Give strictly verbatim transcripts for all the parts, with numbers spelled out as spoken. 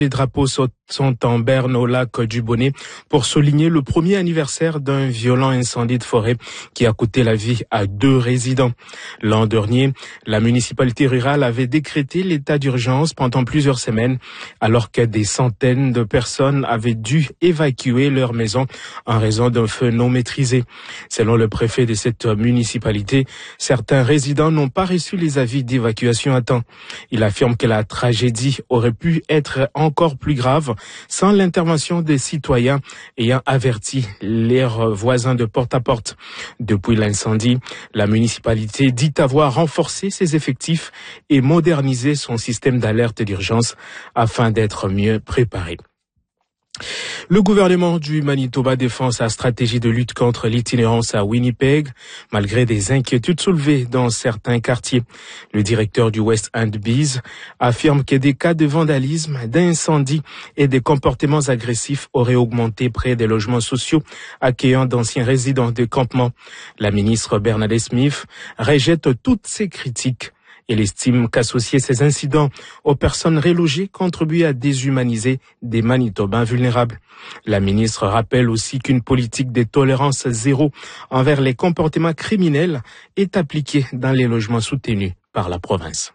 Les drapeaux sont en berne au lac du Bonnet pour souligner le premier anniversaire d'un violent incendie de forêt qui a coûté la vie à deux résidents. L'an dernier, la municipalité rurale avait décrété l'état d'urgence pendant plusieurs semaines alors que des centaines de personnes avaient dû évacuer leur maison en raison d'un feu non maîtrisé. Selon le préfet de cette municipalité, certains résidents n'ont pas reçu les avis d'évacuation à temps. Il affirme que la tragédie aurait pu être encore plus grave sans l'intervention des citoyens ayant averti leurs voisins de porte à porte. Depuis l'incendie, la municipalité dit avoir renforcé ses effectifs et modernisé son système d'alerte d'urgence afin d'être mieux préparé. Le gouvernement du Manitoba défend sa stratégie de lutte contre l'itinérance à Winnipeg, malgré des inquiétudes soulevées dans certains quartiers. Le directeur du West End Bees affirme que des cas de vandalisme, d'incendie et des comportements agressifs auraient augmenté près des logements sociaux accueillant d'anciens résidents de campement. La ministre Bernadette Smith rejette toutes ces critiques. Elle estime qu'associer ces incidents aux personnes relogées contribue à déshumaniser des Manitobains vulnérables. La ministre rappelle aussi qu'une politique de tolérance zéro envers les comportements criminels est appliquée dans les logements soutenus par la province.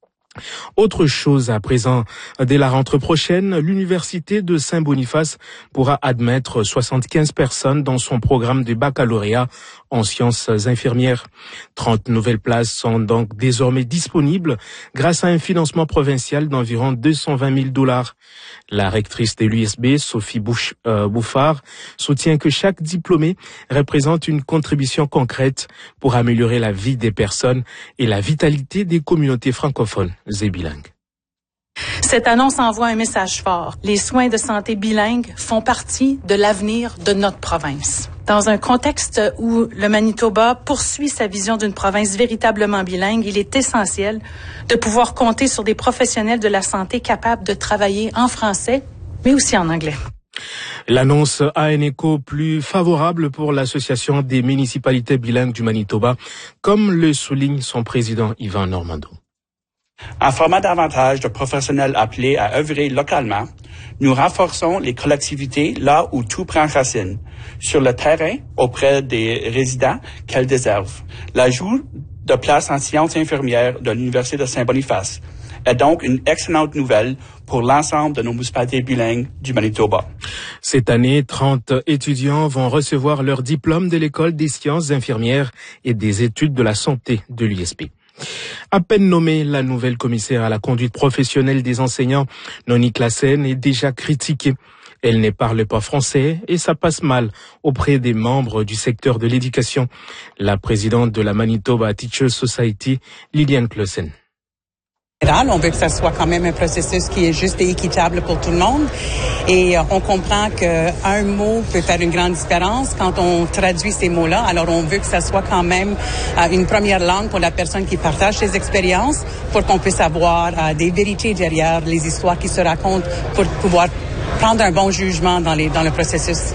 Autre chose à présent, dès la rentrée prochaine, l'université de Saint-Boniface pourra admettre soixante-quinze personnes dans son programme de baccalauréat en sciences infirmières. trente nouvelles places sont donc désormais disponibles grâce à un financement provincial d'environ deux cent vingt mille dollars. La rectrice de l'U S B, Sophie Bouch, euh, Bouffard, soutient que chaque diplômé représente une contribution concrète pour améliorer la vie des personnes et la vitalité des communautés francophones et bilingues. Cette annonce envoie un message fort. Les soins de santé bilingues font partie de l'avenir de notre province. Dans un contexte où le Manitoba poursuit sa vision d'une province véritablement bilingue, il est essentiel de pouvoir compter sur des professionnels de la santé capables de travailler en français, mais aussi en anglais. L'annonce a un écho plus favorable pour l'Association des municipalités bilingues du Manitoba, comme le souligne son président Yvan Normando. En formant davantage de professionnels appelés à œuvrer localement, nous renforçons les collectivités là où tout prend racine, sur le terrain auprès des résidents qu'elles déservent. L'ajout de places en sciences infirmières de l'Université de Saint-Boniface est donc une excellente nouvelle pour l'ensemble de nos municipalités bilingues du Manitoba. Cette année, trente étudiants vont recevoir leur diplôme de l'École des sciences infirmières et des études de la santé de l'U S B. À peine nommée, la nouvelle commissaire à la conduite professionnelle des enseignants, Noni Classen, est déjà critiquée. Elle ne parle pas français et ça passe mal auprès des membres du secteur de l'éducation. La présidente de la Manitoba Teachers Society, Liliane Clausen. On veut que ça soit quand même un processus qui est juste et équitable pour tout le monde. Et on comprend qu'un mot peut faire une grande différence quand on traduit ces mots-là. Alors, on veut que ça soit quand même une première langue pour la personne qui partage ses expériences, pour qu'on puisse avoir des vérités derrière les histoires qui se racontent, pour pouvoir prendre un bon jugement dans, les, dans le processus.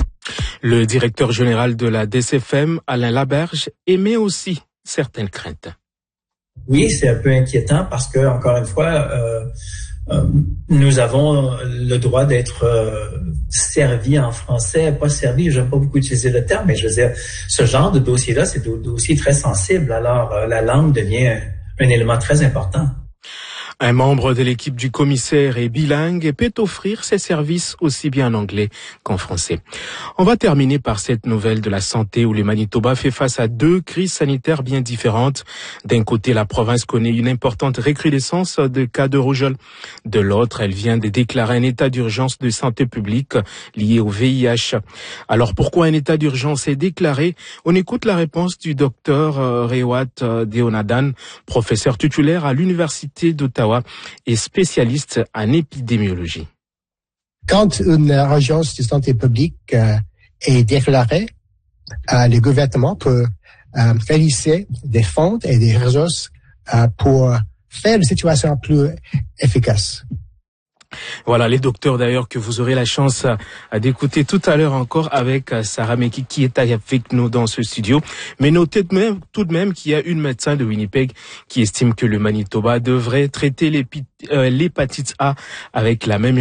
Le directeur général de la D C F M, Alain Laberge, émet aussi certaines craintes. Oui, c'est un peu inquiétant parce que, encore une fois, euh, euh, nous avons le droit d'être euh, servis en français, pas servis, j'aime pas beaucoup utiliser le terme, mais je veux dire, ce genre de dossier-là, c'est un dossier très sensible. Alors, euh, la langue devient un, un élément très important. Un membre de l'équipe du commissaire est bilingue et peut offrir ses services aussi bien en anglais qu'en français. On va terminer par cette nouvelle de la santé où le Manitoba fait face à deux crises sanitaires bien différentes. D'un côté, la province connaît une importante recrudescence de cas de rougeole. De l'autre, elle vient de déclarer un état d'urgence de santé publique lié au V I H. Alors pourquoi un état d'urgence est déclaré? On écoute la réponse du docteur Rewat Deonadan, professeur titulaire à l'Université d'Ottawa et spécialiste en épidémiologie. Quand une urgence de santé publique euh, est déclarée, euh, le gouvernement peut euh, réaliser des fonds et des ressources euh, pour faire la situation plus efficace. Voilà, les docteurs d'ailleurs que vous aurez la chance d'écouter tout à l'heure encore avec Sarah Meki qui est avec nous dans ce studio. Mais notez tout de même qu'il y a une médecin de Winnipeg qui estime que le Manitoba devrait traiter l'hépatite A avec la même